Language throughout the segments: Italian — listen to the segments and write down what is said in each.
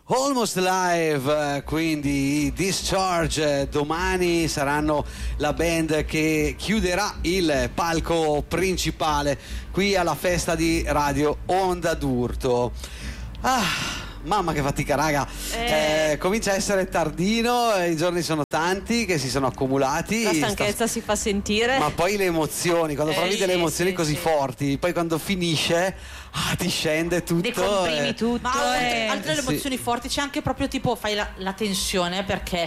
Almost Live, quindi i Discharge domani saranno la band che chiuderà il palco principale qui alla festa di Radio Onda d'Urto. Mamma che fatica, raga. Comincia a essere tardino, i giorni sono tanti che si sono accumulati. La stanchezza si fa sentire. Ma poi le emozioni, quando provi delle emozioni così forti, poi quando finisce ti scende tutto. Decomprimi tutto. Ma oltre alle emozioni forti c'è anche proprio tipo fai la tensione, perché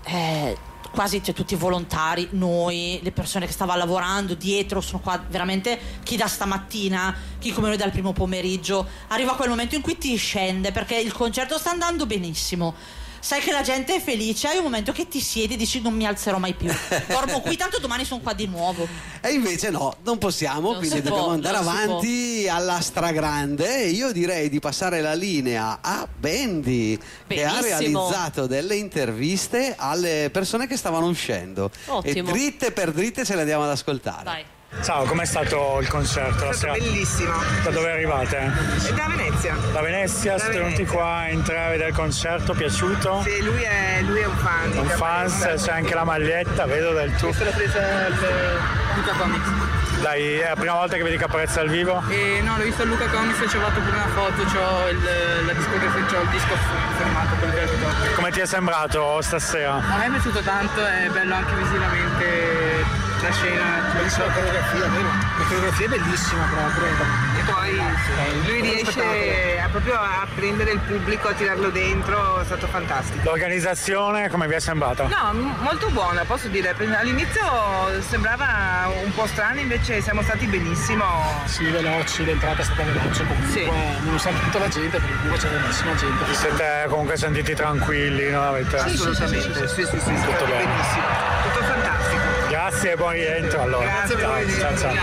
quasi tutti i volontari, noi, le persone che stavano lavorando dietro, sono qua veramente, chi da stamattina, chi come noi dal primo pomeriggio, arriva quel momento in cui ti scende perché il concerto sta andando benissimo, sai che la gente è felice, hai un momento che ti siedi e dici non mi alzerò mai più, dormo qui, tanto domani sono qua di nuovo. E invece no, non possiamo, quindi dobbiamo andare avanti alla stragrande. Io direi di passare la linea a Bendy, che ha realizzato delle interviste alle persone che stavano uscendo. Ottimo. E dritte per dritte ce le andiamo ad ascoltare. Vai. Ciao, com'è stato il concerto? È stato bellissimo. Da dove arrivate? Da Venezia. Da Venezia, siete venuti qua in tre a vedere il concerto, piaciuto? Sì, lui è un fan. Un fan, c'è anche la maglietta, vedo del tuo. Questa l'ho presa al Luca Comics. Dai, è la prima volta che vedi Caparezza dal vivo? No, l'ho visto al Luca Comics e ci ho fatto pure una foto, c'ho il disco firmato con il Come ti è sembrato stasera? A me è piaciuto tanto, è bello anche visivamente la scena. Bellissima la coreografia, vero? La coreografia è bellissima proprio. E poi lui riesce proprio a prendere il pubblico, a tirarlo dentro, è stato fantastico. L'organizzazione come vi è sembrata? No, molto buona, posso dire. All'inizio sembrava un po' strano, invece siamo stati benissimo. Sì, veloci, l'entrata è stata veloce, comunque sì. Nonostante tutta la gente, per il cubo c'è tantissima gente. Vi siete comunque sentiti tranquilli, non avete? Assolutamente, sì, tutto bene. Benissimo, tutto fantastico. Grazie e buon rientro allora. Grazie a voi. Ciao. Vi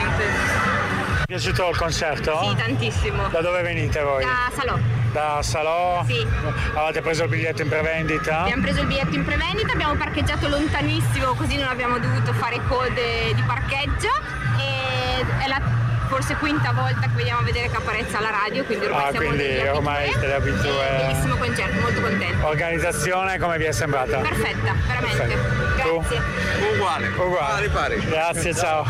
è piaciuto il concerto? Sì, tantissimo. Da dove venite voi? Da Salò. Da Salò? Sì. Avete preso il biglietto in prevendita? Abbiamo preso il biglietto in prevendita, abbiamo parcheggiato lontanissimo, così non abbiamo dovuto fare code di parcheggio, e è la forse quinta volta che veniamo a vedere Caparezza alla radio, quindi ormai siamo siete abitue. Bellissimo concerto, molto contento. Organizzazione come vi è sembrata? Perfetta, veramente. Grazie. Uguale. Pari. Grazie, ciao.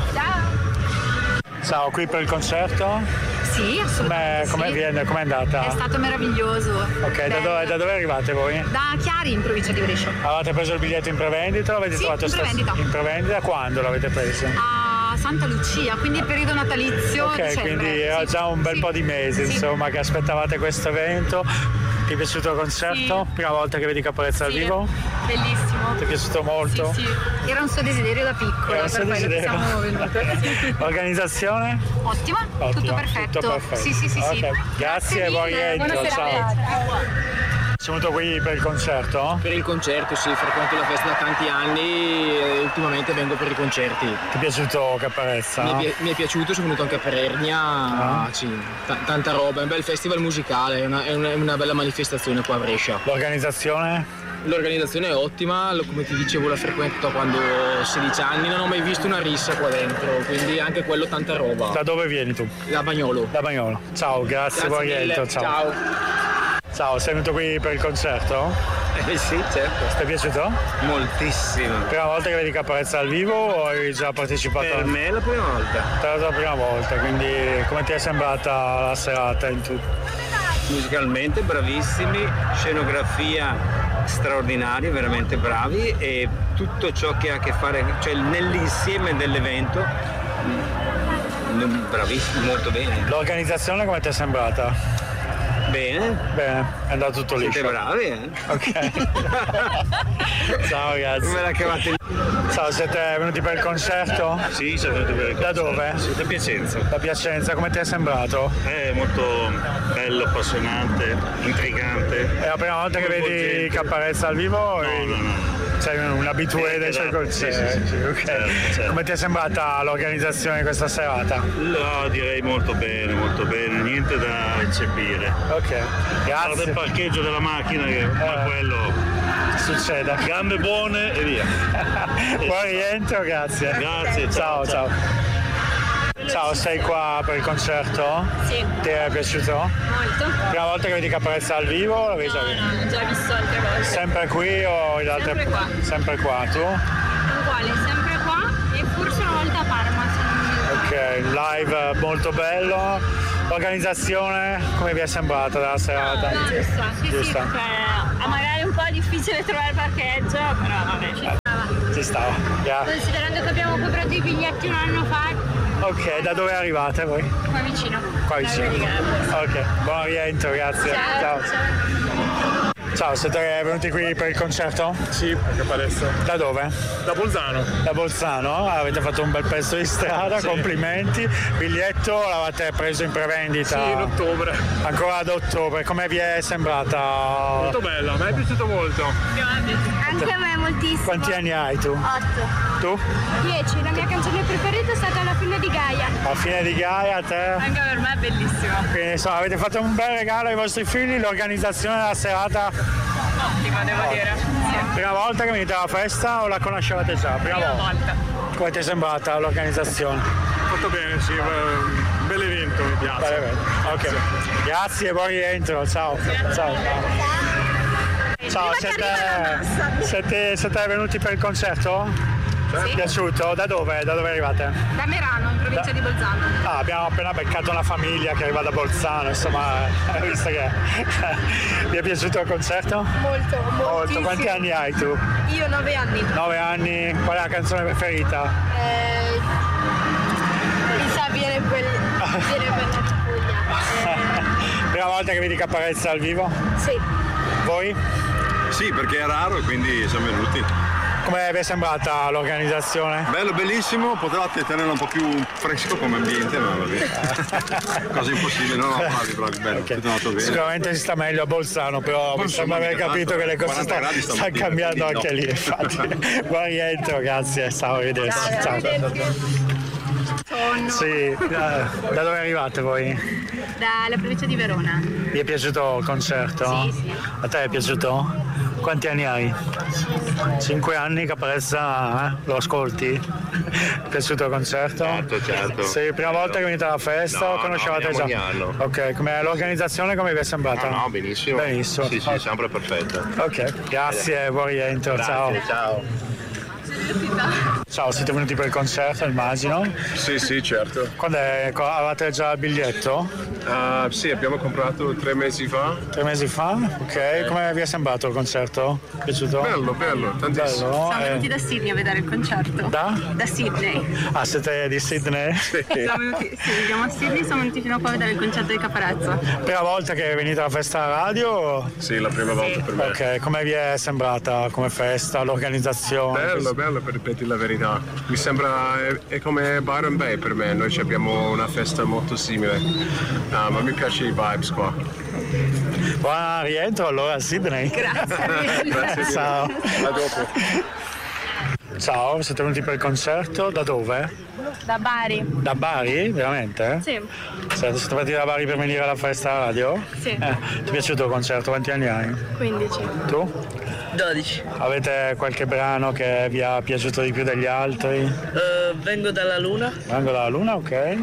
Ciao, qui per il concerto? Sì, assolutamente. Com'è andata? È stato meraviglioso. Ok, da dove arrivate voi? Da Chiari, in provincia di Brescia. Avete preso il biglietto in prevendita o l'avete trovato in prevendita. In prevendita? Quando l'avete preso? A Santa Lucia, quindi il periodo natalizio. Ok, dicembre. quindi era già un bel po' di mesi, insomma, che aspettavate questo evento. Ti è piaciuto il concerto? Sì. Prima volta che vedi Caparezza dal vivo? Bellissimo. Ti è piaciuto molto? Sì. Era un suo desiderio da piccola, per quello che siamo venute. Organizzazione? Ottima, tutto perfetto. Tutto perfetto. Sì. Okay. Grazie e buon rientro. Buonasera. Ciao. Sei venuto qui per il concerto? Per il concerto, sì, frequento la festa da tanti anni e ultimamente vengo per i concerti. Ti è piaciuto Caparezza? Mi è piaciuto, sono venuto anche a Perernia, sì, tanta roba, è un bel festival musicale, è una bella manifestazione qua a Brescia. L'organizzazione? L'organizzazione è ottima, come ti dicevo la frequento quando ho 16 anni, non ho mai visto una rissa qua dentro, quindi anche quello tanta roba. Da dove vieni tu? Da Bagnolo. Da Bagnolo. Ciao, grazie buon rientro. Ciao. Ciao, sei venuto qui per il concerto? Sì, certo. Ti è piaciuto? Moltissimo. Prima volta che vedi Caparezza dal vivo o hai già partecipato? Per me è la prima volta. La prima volta, quindi come ti è sembrata la serata in tutto? Musicalmente bravissimi, scenografia straordinaria, veramente bravi, e tutto ciò che ha a che fare, cioè nell'insieme dell'evento, bravissimi, molto bene. L'organizzazione come ti è sembrata? Bene, è andato tutto liscio. Siete bravi, eh? Ok. Ciao ragazzi. Come la chiamate? Ciao, siete venuti per il concerto? Sì, siamo venuti per il concerto. Da dove? Da Piacenza. Da Piacenza, come ti è sembrato? È molto bello, appassionante, intrigante. È la prima volta che vedi Caparezza al vivo? No. Sei un abitué dei suoi concerti? Sì. Okay. Certo. Come ti è sembrata l'organizzazione di questa serata? No, direi molto bene, niente da eccepire. Ok, grazie. Del parcheggio della macchina che quello succede. Gambe buone e via. Buon rientro, grazie. Grazie, ciao. Ciao, sei qua per il concerto? Sì. Ti è piaciuto? Molto. Prima volta che vedi Caparezza dal vivo o l'avevi già visto? No, ho già visto altre volte. Sempre qui o in altre... Sempre qua. Sempre qua, tu? Uguale, sempre qua e forse una volta a Parma, se non mi ricordo. Ok, live molto bello. L'organizzazione come vi è sembrata della serata? Giusta, sì, Giusta. sì, perché magari è un po' difficile trovare parcheggio, però vabbè, ci stava. Ci stava. Yeah. Considerando che abbiamo comprato i biglietti un anno fa, Ok, da dove arrivate voi? qua vicino. Qua vicino. Ok, buon rientro, grazie. Ciao. Ciao, siete venuti qui per il concerto? Sì, perché Caparezza. Da dove? Da Bolzano. Da Bolzano? Avete fatto un bel pezzo di strada, Sì. Complimenti. Biglietto l'avete preso in prevendita? Sì, in ottobre. Ancora ad ottobre, come vi è sembrata? Molto bella, a me è piaciuto molto. Anche a me moltissimo. Quanti anni hai tu? 8. Tu? 10. La mia canzone preferita è stata La fine di Gaia. A fine di Gaia, te? Anche per me è bellissimo. Quindi insomma avete fatto un bel regalo ai vostri figli, l'organizzazione della serata. Ottimo, devo dire. Sì. Prima volta che venite alla festa o la conoscevate già? Prima volta. Come ti è sembrata l'organizzazione? Fatto bene, sì, un bel evento, mi piace. Bel evento. Ok. Grazie, buon rientro, ciao. Ciao. Ciao, siete venuti per il concerto? Sì. Piaciuto? Da dove? Da dove arrivate? Da Merano, in provincia di Bolzano. Ah, abbiamo appena beccato una famiglia che arriva da Bolzano, insomma, visto che vi è piaciuto il concerto? Molto. Molto. Quanti anni hai tu? Io 9 anni. 9 anni. Qual è la canzone preferita? Mi sa viene quella Prima volta che vedi Caparezza dal vivo? Sì. Voi? Sì, perché è raro e quindi siamo venuti. Come vi è sembrata l'organizzazione? Bello, bellissimo, potevate tenerlo un po' più fresco come ambiente, ma va bene. Cosa impossibile, no? Bravi, bello, Okay. tutto andato bene. Sicuramente si sta meglio a Bolzano, però mi sembra aver capito che le cose stanno cambiando anche lì, infatti. Buon rientro, grazie, ciao, arrivederci. Ciao. Sì, da dove arrivate voi? Dalla provincia di Verona. Vi è piaciuto il concerto? Sì. A te è piaciuto? Quanti anni hai? 5 anni, Caparezza, lo ascolti? Ti è piaciuto il concerto? Certo. Sì, prima volta che venite alla festa o conoscevate già? ogni anno. Ok, l'organizzazione come vi è sembrata? No, benissimo. Benissimo. Sì, sempre perfetto. Ok, grazie, buon rientro, ciao. Ciao, siete venuti per il concerto, immagino. Sì, certo. Quando avevate già il biglietto? Sì, abbiamo comprato 3 mesi fa. 3 mesi fa? Ok, come vi è sembrato il concerto? Piaciuto? Bello, tantissimo. Bello, Siamo venuti da Sydney a vedere il concerto. Da Sydney. Ah, siete di Sydney? Siamo a Sydney, siamo venuti fino qua a vedere il concerto di Caparezza. Prima volta che venite alla festa radio? Sì, la prima volta per me. Ok, come vi è sembrata come festa, l'organizzazione? Bello, per ripetere la verità. Mi sembra è come Byron Bay per me, noi abbiamo una festa molto simile. Ma mi piace i vibes qua. Buon rientro allora a Sydney. Grazie. Ciao. A dopo. Ciao, siete venuti per il concerto? Da dove? Da Bari. Da Bari? Veramente? Sì. Siete partiti da Bari per venire alla festa radio? Sì. Ti è piaciuto il concerto? Quanti anni hai? 15. Tu? 12. Avete qualche brano che vi è piaciuto di più degli altri? Vengo dalla Luna. Vengo dalla Luna, ok.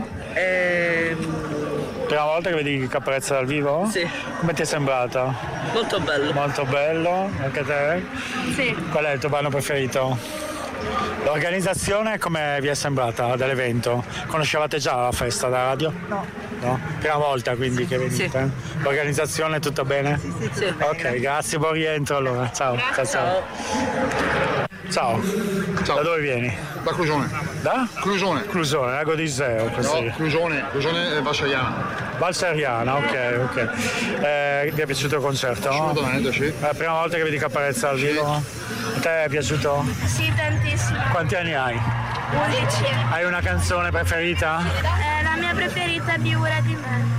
Prima volta che vedi Caparezza dal vivo? Sì. Come ti è sembrata? Molto bello. Molto bello, anche te? Sì. Qual è il tuo brano preferito? L'organizzazione come vi è sembrata dell'evento? Conoscevate già la festa da radio? No? Prima volta quindi che venite? Sì. L'organizzazione tutto bene? Sì. Ok, grazie, buon rientro allora. Ciao. Ciao. Da dove vieni? Da Clusone. Da? Clusone. Lago di Iseo, così. No, Clusone è Valseriana. Valseriana, ok. Vi è piaciuto il concerto? Assolutamente, sì. È la prima volta che vedi Caparezza al vivo? A te è piaciuto? Sì, tantissimo. Quanti anni hai? 11. Hai una canzone preferita? La mia preferita è Biura di me.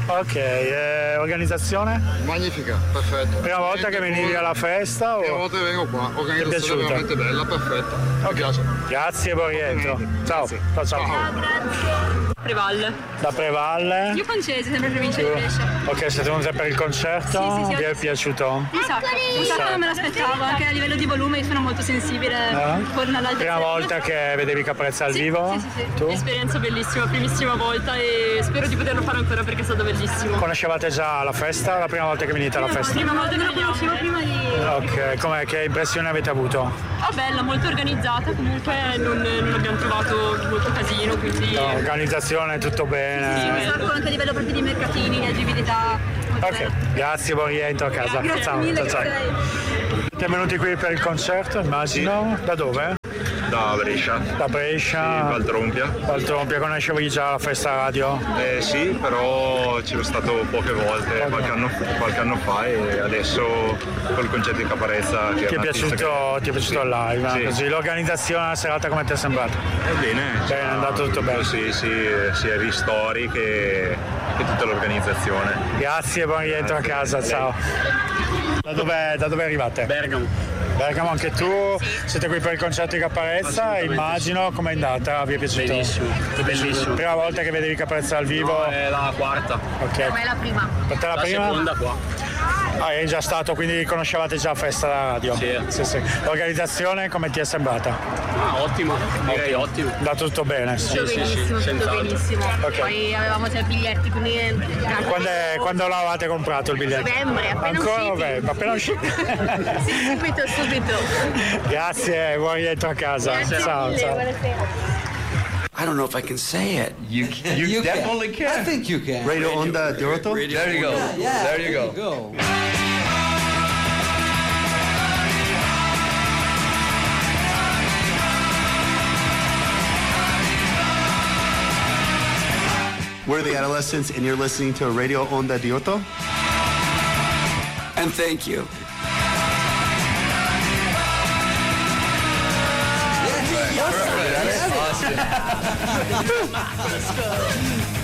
Ok, organizzazione? Magnifica, perfetto. Prima volta che venivi alla festa? Prima volta che vengo qua, organizzazione veramente bella, perfetta. Mi piace. Grazie, buon rientro. Ciao. Ciao. Grazie. Prevalle. Da Prevalle? Io Concese, sempre provincia di Brescia. Ok, siete venute per il concerto? Sì. Vi è piaciuto? Un sacco non me l'aspettavo, anche a livello di volume sono molto sensibile con l'altezza. Prima volta che vedevi Caparezza al vivo? Sì. Tu? Esperienza bellissima, primissima volta e spero di poterlo fare ancora perché è stato bellissimo. Conoscevate già la festa o la prima volta che venite alla festa? Prima volta che lo conoscevo prima di... Ok, com'è? Che impressione avete avuto? Bella, molto organizzata, comunque non abbiamo trovato molto casino, quindi... No, organizzazione, tutto bene? Sì, un sacco anche a livello proprio di mercatini, di agibilità. Ok, grazie, buon rientro a casa. Grazie mille, ciao. Siete venuti qui per il concerto, immagino? Da dove? Da Brescia. Da Brescia? Sì, Valtrompia. Valtrompia, conoscevi già la festa radio? Sì, però ci sono stato poche volte, qualche anno fa e adesso col concerto di Caparezza. Ti è piaciuto il live? Sì. Così, l'organizzazione della serata come ti è sembrata? Bene. Bene, è andato tutto bene. Sì, sia ristori che tutta l'organizzazione. Grazie, buon rientro a casa, ciao. Da dove arrivate? Bergamo, anche tu? Sì. Siete qui per il concerto di Caparezza, immagino. Com'è andata? Vi è piaciuto? Bellissimo. Prima volta che vedevi Caparezza al vivo? No, è la quarta. Ok. Per me è la prima. Per te la prima? Seconda qua. Eri già stato, quindi conoscevate già Festa da Radio? Sì. L'organizzazione come ti è sembrata? Ottimo, direi ottimo. Da tutto bene? Tutto benissimo. Okay. Poi avevamo già i biglietti, quindi... Quando l'avevate comprato il biglietto? Novembre, appena usciti. Sì, subito. Grazie, buon rientro a casa. Ciao. I don't know if I can say it. You definitely can. I think you can. Radio Onda Diorto? There you go. Yeah, there you go. We're the Adolescents, and you're listening to Radio Onda Diorto. And thank you. Yes. Awesome.